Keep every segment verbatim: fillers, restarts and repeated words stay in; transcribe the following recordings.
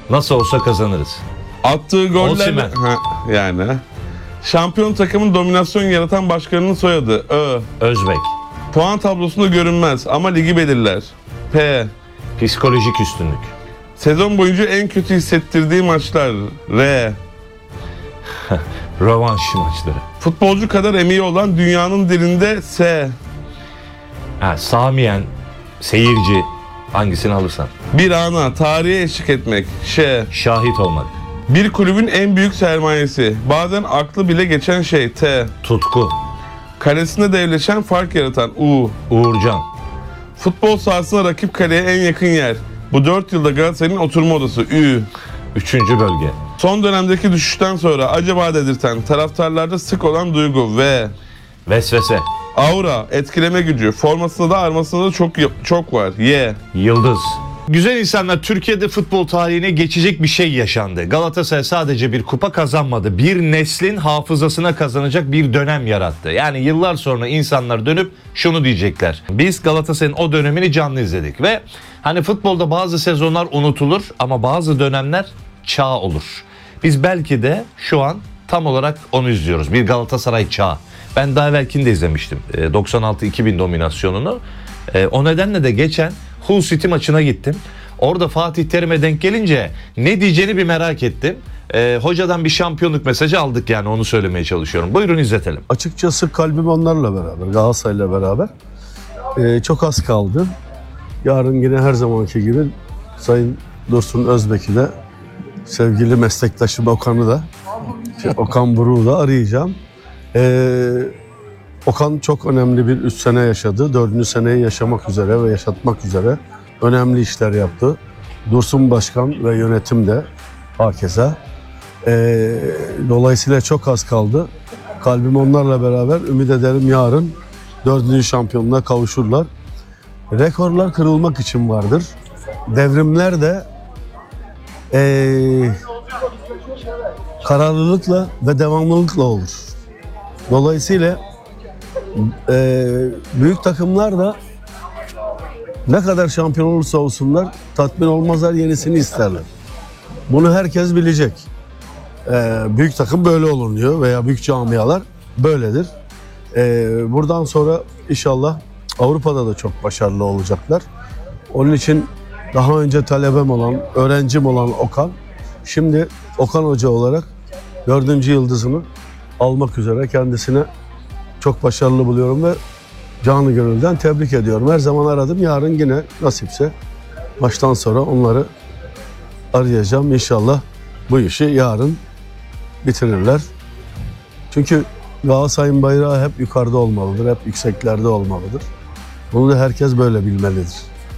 Nasıl olsa kazanırız. Attığı goller... Osimhen. Ha, yani. Şampiyon takımın dominasyon yaratan başkanının soyadı. Ö. Özbek. Puan tablosunda görünmez ama ligi belirler. P. Psikolojik üstünlük. Sezon boyunca en kötü hissettirdiği maçlar. R. Rövanş maçları. Futbolcu kadar emeği olan dünyanın dilinde. S. Ha, samiyen, seyirci, hangisini alırsan. Bir ana, tarihe eşlik etmek. Ş. Şahit olmak. Bir kulübün en büyük sermayesi. Bazen aklı bile geçen şey. T. Tutku. Kalesinde devleşen, fark yaratan. U. Uğurcan. Futbol sahasına rakip kaleye en yakın yer. Bu dört yılda Galatasaray'ın oturma odası. Ü. Üçüncü bölge. Son dönemdeki düşüşten sonra acaba dedirten, taraftarlarda sık olan duygu. V. Vesvese. Aura, etkileme gücü. Formasında da armasında da çok çok var. Y. Yıldız. Güzel insanlar, Türkiye'de futbol tarihine geçecek bir şey yaşandı. Galatasaray sadece bir kupa kazanmadı. Bir neslin hafızasına kazanacak bir dönem yarattı. Yani yıllar sonra insanlar dönüp şunu diyecekler: biz Galatasaray'ın o dönemini canlı izledik ve hani futbolda bazı sezonlar unutulur ama bazı dönemler çağ olur. Biz belki de şu an tam olarak onu izliyoruz. Bir Galatasaray çağı. Ben daha evvelkini de izlemiştim. doksan altı iki bin dominasyonunu. O nedenle de geçen Hull City maçına gittim. Orada Fatih Terim'e denk gelince ne diyeceğini bir merak ettim. Ee, hocadan bir şampiyonluk mesajı aldık, yani onu söylemeye çalışıyorum. Buyurun izletelim. Açıkçası kalbim onlarla beraber, Galatasaray'la beraber. Ee, çok az kaldı. Yarın yine her zamanki gibi Sayın Dursun Özbek'i de, sevgili meslektaşım Okan'ı da, şey, Okan Buruk'u da arayacağım. Ee, Okan çok önemli bir üç sene yaşadı. Dördüncü seneyi yaşamak üzere ve yaşatmak üzere önemli işler yaptı. Dursun Başkan ve yönetim de hakeza. Ee, dolayısıyla çok az kaldı. Kalbim onlarla beraber, ümit ederim yarın dördüncü şampiyonluğa kavuşurlar. Rekorlar kırılmak için vardır. Devrimler de ee, kararlılıkla ve devamlılıkla olur. Dolayısıyla e, büyük takımlar da ne kadar şampiyon olursa olsunlar tatmin olmazlar, yenisini isterler. Bunu herkes bilecek. E, büyük takım böyle olunuyor veya büyük camialar böyledir. E, buradan sonra inşallah Avrupa'da da çok başarılı olacaklar. Onun için daha önce talebem olan, öğrencim olan Okan, şimdi Okan Hoca olarak dördüncü yıldızını almak üzere, kendisine çok başarılı buluyorum ve canı gönülden tebrik ediyorum. Her zaman aradım. Yarın yine nasipse maçtan sonra onları arayacağım. İnşallah bu işi yarın bitirirler. Çünkü Galatasaray'ın bayrağı hep yukarıda olmalıdır. Hep yükseklerde olmalıdır. Bunu da herkes böyle bilmelidir.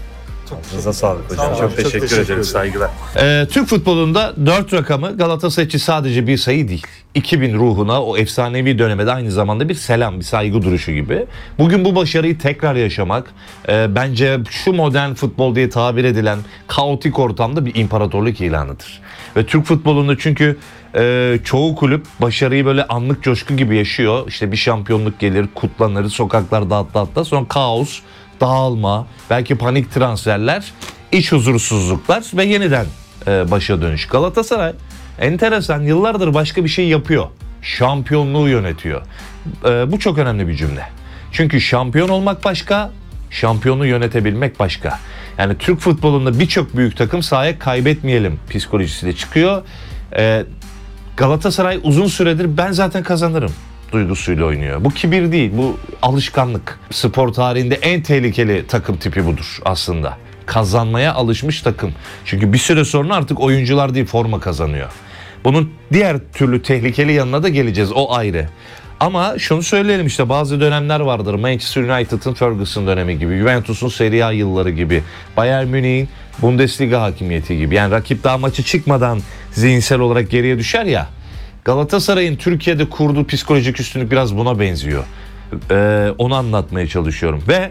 Çok sağlık hocam. Çok, çok teşekkür, teşekkür ederim. Saygılar. Ee, Türk futbolunda dört rakamı Galatasaray için sadece bir sayı değil. iki bin ruhuna, o efsanevi döneme de aynı zamanda bir selam, bir saygı duruşu gibi. Bugün bu başarıyı tekrar yaşamak e, bence şu modern futbol diye tabir edilen kaotik ortamda bir imparatorluk ilanıdır. Ve Türk futbolunda çünkü e, çoğu kulüp başarıyı böyle anlık coşku gibi yaşıyor. İşte bir şampiyonluk gelir, kutlanır, sokaklarda atla atla, sonra kaos, dağılma, belki panik transferler, iç huzursuzluklar ve yeniden e, başa dönüş. Galatasaray enteresan, yıllardır başka bir şey yapıyor. Şampiyonluğu yönetiyor. E, bu çok önemli bir cümle. Çünkü şampiyon olmak başka, şampiyonu yönetebilmek başka. Yani Türk futbolunda birçok büyük takım sahaya kaybetmeyelim psikolojisiyle çıkıyor. E, Galatasaray uzun süredir ben zaten kazanırım duygusuyla oynuyor. Bu kibir değil, bu alışkanlık. Spor tarihinde en tehlikeli takım tipi budur aslında. Kazanmaya alışmış takım. Çünkü bir süre sonra artık oyuncular değil, forma kazanıyor. Bunun diğer türlü tehlikeli yanına da geleceğiz, o ayrı. Ama şunu söyleyelim, işte bazı dönemler vardır. Manchester United'ın Ferguson dönemi gibi, Juventus'un Serie A yılları gibi, Bayern Münih'in Bundesliga hakimiyeti gibi. Yani rakip daha maçı çıkmadan zihinsel olarak geriye düşer ya. Galatasaray'ın Türkiye'de kurduğu psikolojik üstünlük biraz buna benziyor. Ee, onu anlatmaya çalışıyorum. Ve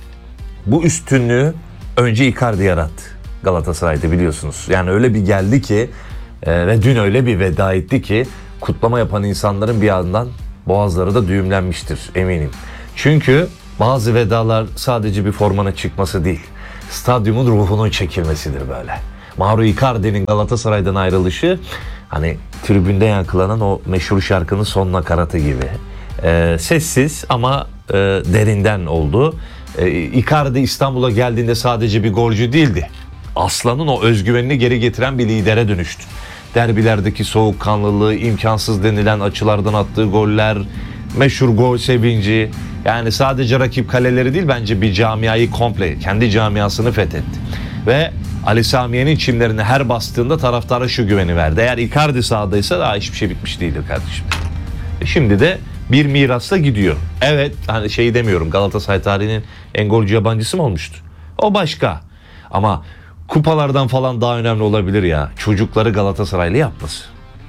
bu üstünlüğü önce Icardi yarattı Galatasaray'da, biliyorsunuz. Yani öyle bir geldi ki e, ve dün öyle bir veda etti ki kutlama yapan insanların bir yandan boğazları da düğümlenmiştir eminim. Çünkü bazı vedalar sadece bir formanın çıkması değil, stadyumun ruhunun çekilmesidir böyle. Mauro Icardi'nin Galatasaray'dan ayrılışı hani tribünde yankılanan o meşhur şarkının son nakaratı gibi. Ee, sessiz ama e, derinden oldu. Ee, Icardi İstanbul'a geldiğinde sadece bir golcü değildi. Aslan'ın o özgüvenini geri getiren bir lidere dönüştü. Derbilerdeki soğukkanlılığı, imkansız denilen açılardan attığı goller, meşhur gol sevinci. Yani sadece rakip kaleleri değil, bence bir camiayı komple, kendi camiasını fethetti. Ve Ali Samiye'nin çimlerine her bastığında taraftara şu güveni verdi: eğer Icardi sahadaysa daha hiçbir şey bitmiş değildir kardeşim. E şimdi de bir mirasla gidiyor. Evet, hani şey demiyorum, Galatasaray tarihinin en golcü yabancısı mı olmuştur? O başka. Ama kupalardan falan daha önemli olabilir ya. Çocukları Galatasaraylı yapması.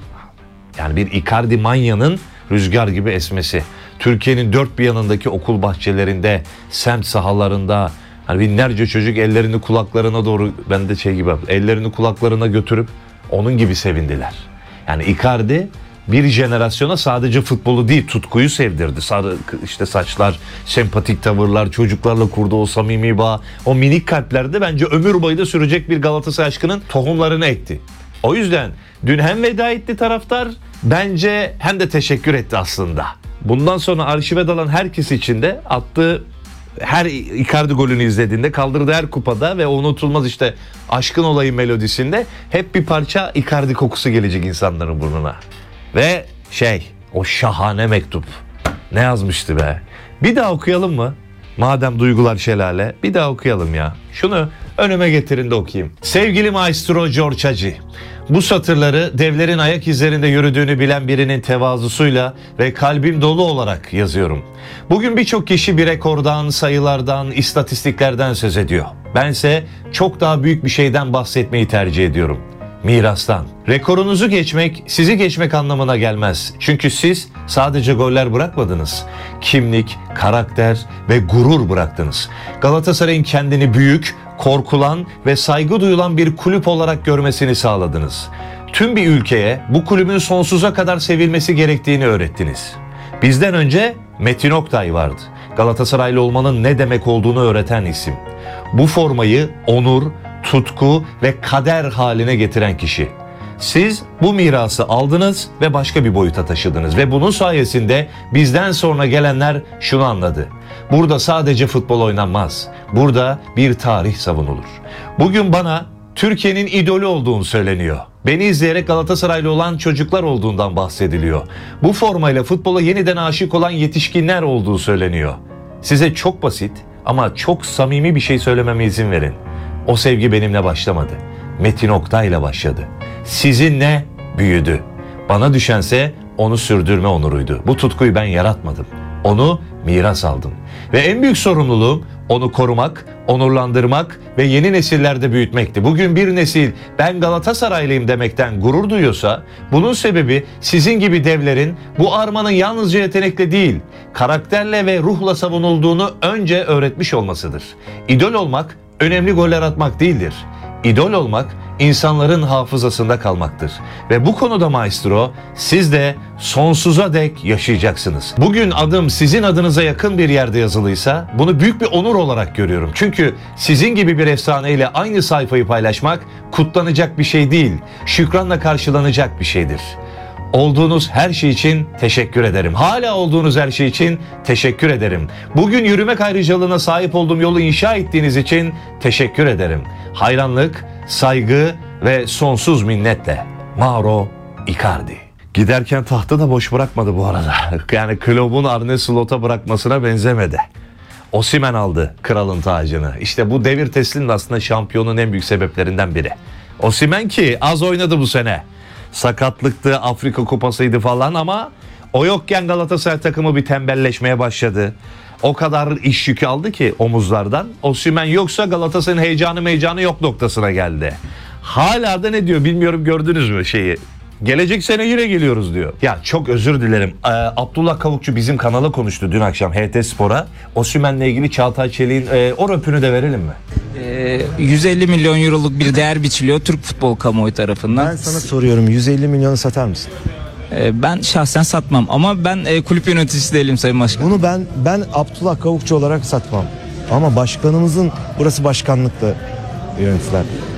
Yani bir Icardi manyanın rüzgar gibi esmesi. Türkiye'nin dört bir yanındaki okul bahçelerinde, semt sahalarında hani binlerce çocuk ellerini kulaklarına doğru, ben de şey gibi ellerini kulaklarına götürüp onun gibi sevindiler. Yani Icardi bir jenerasyona sadece futbolu değil, tutkuyu sevdirdi. Sarı işte saçlar, sempatik tavırlar, çocuklarla kurduğu o samimi bağ, o minik kalplerde bence ömür boyu da sürecek bir Galatasaray aşkının tohumlarını ekti. O yüzden dün hem veda etti taraftar, bence hem de teşekkür etti aslında. Bundan sonra arşive dalan herkes için de attığı her Icardi golünü izlediğinde, kaldırdığı her kupada ve unutulmaz işte aşkın olayı melodisinde hep bir parça Icardi kokusu gelecek insanların burnuna. Ve şey, o şahane mektup. Ne yazmıştı be? Bir daha okuyalım mı? Madem duygular şelale, bir daha okuyalım ya. Şunu önüme getirin de okuyayım. Sevgili maestro George Hagi, bu satırları devlerin ayak izlerinde yürüdüğünü bilen birinin tevazusuyla ve kalbim dolu olarak yazıyorum. Bugün birçok kişi bir rekordan, sayılardan, istatistiklerden söz ediyor. Bense çok daha büyük bir şeyden bahsetmeyi tercih ediyorum. Mirastan. Rekorunuzu geçmek, sizi geçmek anlamına gelmez. Çünkü siz sadece goller bırakmadınız. Kimlik, karakter ve gurur bıraktınız. Galatasaray'ın kendini büyük, korkulan ve saygı duyulan bir kulüp olarak görmesini sağladınız. Tüm bir ülkeye bu kulübün sonsuza kadar sevilmesi gerektiğini öğrettiniz. Bizden önce Metin Oktay vardı. Galatasaraylı olmanın ne demek olduğunu öğreten isim. Bu formayı onur, tutku ve kader haline getiren kişi. Siz bu mirası aldınız ve başka bir boyuta taşıdınız ve bunun sayesinde bizden sonra gelenler şunu anladı: burada sadece futbol oynanmaz. Burada bir tarih savunulur. Bugün bana Türkiye'nin idolü olduğum söyleniyor. Beni izleyerek Galatasaraylı olan çocuklar olduğundan bahsediliyor. Bu formayla futbola yeniden aşık olan yetişkinler olduğu söyleniyor. Size çok basit ama çok samimi bir şey söylememe izin verin. O sevgi benimle başlamadı. Metin Oktay'la başladı. Sizinle büyüdü. Bana düşense onu sürdürme onuruydu. Bu tutkuyu ben yaratmadım. Onu miras aldım. Ve en büyük sorumluluğum onu korumak, onurlandırmak ve yeni nesillerde büyütmekti. Bugün bir nesil ben Galatasaraylıyım demekten gurur duyuyorsa, bunun sebebi sizin gibi devlerin bu armanın yalnızca yetenekle değil, karakterle ve ruhla savunulduğunu önce öğretmiş olmasıdır. İdol olmak önemli goller atmak değildir. İdol olmak insanların hafızasında kalmaktır. Ve bu konuda maestro, siz de sonsuza dek yaşayacaksınız. Bugün adım sizin adınıza yakın bir yerde yazılıysa bunu büyük bir onur olarak görüyorum. Çünkü sizin gibi bir efsaneyle aynı sayfayı paylaşmak kutlanacak bir şey değil, şükranla karşılanacak bir şeydir. Olduğunuz her şey için teşekkür ederim. Hala olduğunuz her şey için teşekkür ederim. Bugün yürümek ayrıcalığına sahip olduğum yolu inşa ettiğiniz için teşekkür ederim. Hayranlık, saygı ve sonsuz minnetle. Mauro Icardi. Giderken tahtı da boş bırakmadı bu arada. Yani kulübün Arne Slot'a bırakmasına benzemedi. Osimhen aldı kralın tacını. İşte bu devir teslinin aslında şampiyonun en büyük sebeplerinden biri. Osimhen ki az oynadı bu sene. Sakatlıktı, Afrika Kupası'ydı falan ama o yokken Galatasaray takımı bir tembelleşmeye başladı. O kadar iş yükü aldı ki omuzlardan. Osimhen yoksa Galatasaray'ın heyecanı meycanı yok noktasına geldi. Hala da ne diyor bilmiyorum, gördünüz mü şeyi? Gelecek sene yine geliyoruz diyor. Ya çok özür dilerim. Ee, Abdullah Kavukçu bizim kanala konuştu dün akşam H T Spor'a. Osimhen'le ilgili Çağatay Çelik'in e, o röpünü de verelim mi? Ee, yüz elli milyon euroluk bir değer biçiliyor Türk futbol kamuoyu tarafından. Ben sana soruyorum, yüz elli milyonu satar mısın? Ee, ben şahsen satmam ama ben e, kulüp yöneticisi değilim Sayın Başkan. Bunu ben ben Abdullah Kavukçu olarak satmam. Ama başkanımızın, burası başkanlıkla yönetilen.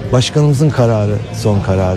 Başkanımızın kararı son kararı.